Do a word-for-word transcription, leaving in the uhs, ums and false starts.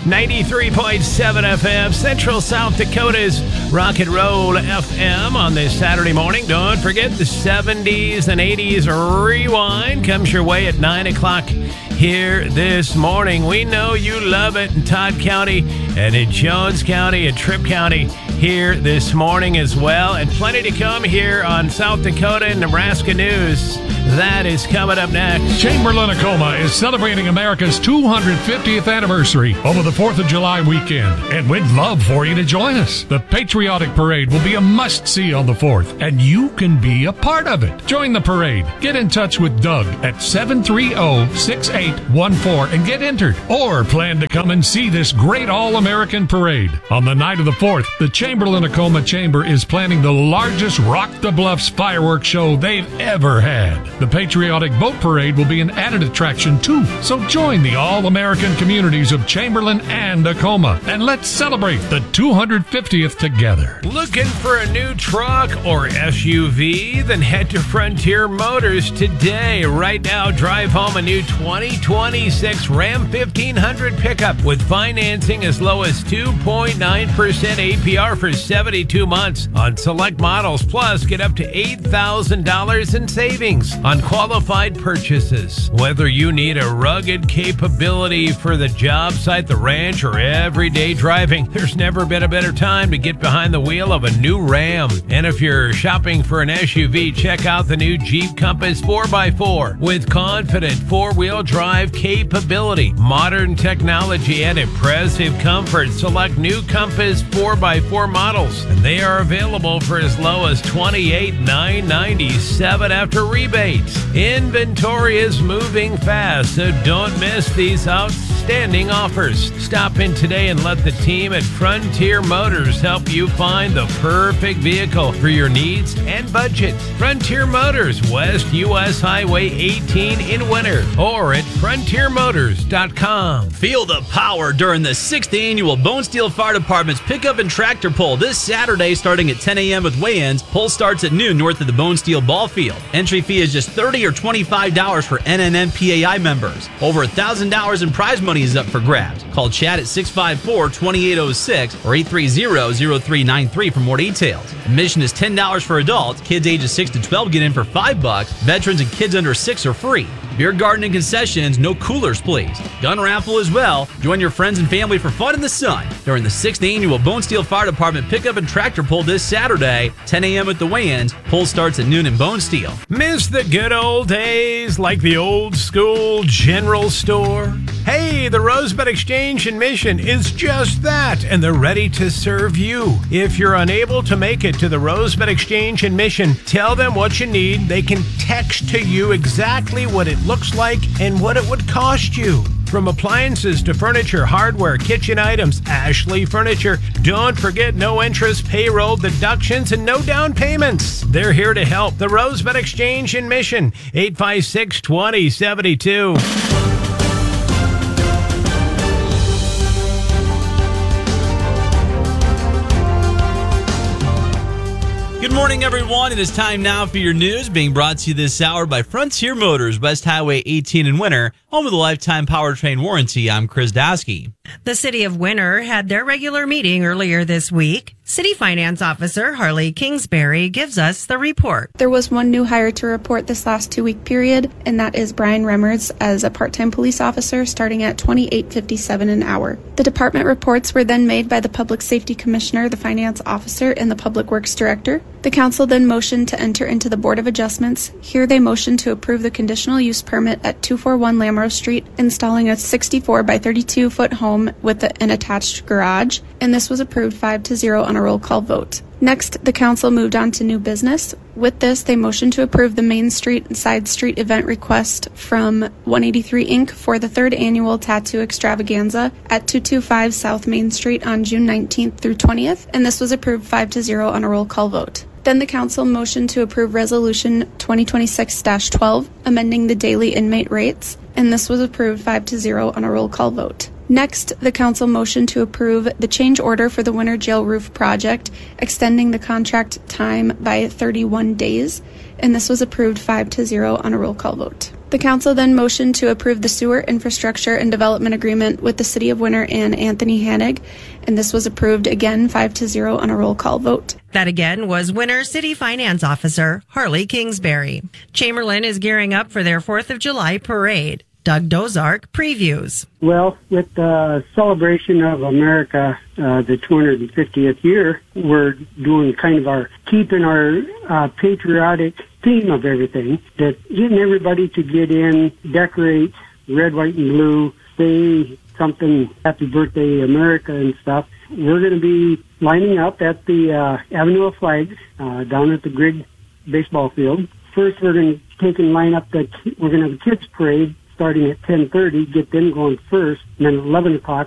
ninety-three point seven F M, Central South Dakota's Rock and Roll F M on this Saturday morning. Don't forget the seventies and eighties rewind comes your way at nine o'clock here this morning. We know you love it in Todd County and in Jones County and Tripp County here this morning as well. And plenty to come here on South Dakota and Nebraska News. That is coming up next. Chamberlain-Tacoma is celebrating America's two hundred fiftieth anniversary over the fourth of July weekend, and we'd love for you to join us. The Patriotic Parade will be a must-see on the fourth, and you can be a part of it. Join the parade. Get in touch with Doug at seven three zero, six eight one four and get entered, or plan to come and see this great all-American parade. On the night of the fourth, the Chamberlain-Tacoma Chamber is planning the largest Rock the Bluffs fireworks show they've ever had. The Patriotic Boat Parade will be an added attraction too, so join the all-American communities of Chamberlain and Tacoma, and let's celebrate the two hundred fiftieth together. Looking for a new truck or S U V? Then head to Frontier Motors today. Right now, drive home a new twenty twenty-six Ram fifteen hundred pickup with financing as low as two point nine percent A P R for seventy-two months on select models. Plus, get up to eight thousand dollars in savings on qualified purchases. Whether you need a rugged capability for the job site, the ranch, or everyday driving, there's never been a better time to get behind the wheel of a new Ram. And if you're shopping for an S U V, check out the new Jeep Compass four by four with confident four-wheel drive capability, modern technology, and impressive comfort. Select new Compass four by four models, and they are available for as low as twenty-eight thousand nine hundred ninety-seven dollars after rebate. Inventory is moving fast, so don't miss these outstanding offers. Stop in today and let the team at Frontier Motors help you find the perfect vehicle for your needs and budget. Frontier Motors, West U S Highway eighteen in Winter, or at frontier motors dot com. Feel the power during the sixth Annual Bone Steel Fire Department's Pickup and Tractor Pull this Saturday starting at ten a.m. with weigh-ins. Pull starts at noon north of the Bone Steel Ball Field. Entry fee is just thirty dollars or twenty-five dollars for N N N P A I members. Over one thousand dollars in prize money is up for grabs. Call Chad at six five four, two eight zero six or eight three zero, zero three nine three for more details. Admission is ten dollars for adults. Kids ages six to twelve get in for five bucks. Veterans and kids under six are free. Beer garden and concessions, no coolers, please. Gun raffle as well. Join your friends and family for fun in the sun during the sixth Annual Bone Steel Fire Department Pickup and Tractor Pull this Saturday, ten a.m. at the weigh-ins. Pull starts at noon in Bone Steel. Miss the good old days like the old school general store? Hey, the Rosebud Exchange in Mission is just that, and they're ready to serve you. If you're unable to make it to the Rosebud Exchange in Mission, tell them what you need. They can text to you exactly what it looks like and what it would cost you. From appliances to furniture, hardware, kitchen items, Ashley Furniture. Don't forget no interest, payroll deductions, and no down payments. They're here to help. The Rosebud Exchange in Mission, eight five six, two zero seven two. Good morning, everyone. It is time now for your news, being brought to you this hour by Frontier Motors, West Highway eighteen in Winter, home of the lifetime powertrain warranty. I'm Chris Dasky. The city of Winter had their regular meeting earlier this week. City Finance Officer Harley Kingsbury gives us the report. There was one new hire to report this last two-week period, and that is Brian Remmers as a part-time police officer starting at twenty-eight fifty-seven an hour. The department reports were then made by the Public Safety Commissioner, the Finance Officer, and the Public Works Director. The council then motioned to enter into the Board of Adjustments. Here they motioned to approve the conditional use permit at two forty-one Lamro Street, installing a sixty-four by thirty-two foot home with an attached garage, and this was approved five to zero on a roll call vote. Next, the council moved on to new business. With this, they motioned to approve the Main Street and Side Street event request from one eighty-three Incorporated for the third annual Tattoo Extravaganza at two twenty-five South Main Street on June nineteenth through twentieth, and this was approved five to zero on a roll call vote. Then the council motioned to approve Resolution twenty twenty-six dash twelve, amending the daily inmate rates, and this was approved five to zero on a roll call vote. Next, the council motioned to approve the change order for the Winter Jail Roof Project, extending the contract time by thirty-one days, and this was approved five to zero on a roll call vote. The council then motioned to approve the sewer infrastructure and development agreement with the City of Winter and Anthony Hanig, and this was approved again five to zero on a roll call vote. That again was Winter City Finance Officer Harley Kingsbury. Chamberlain is gearing up for their fourth of July parade. Doug Dozark previews. Well, with the celebration of America, uh, the two hundred fiftieth year, we're doing kind of our, keeping our uh, patriotic theme of everything, that getting everybody to get in, decorate red, white, and blue, say something, happy birthday America and stuff. We're going to be lining up at the uh, Avenue of Flags uh, down at the Grigg baseball field. First, we're going to take and line up the, we're going to have a kids parade starting at ten thirty, get them going first, and then at eleven o'clock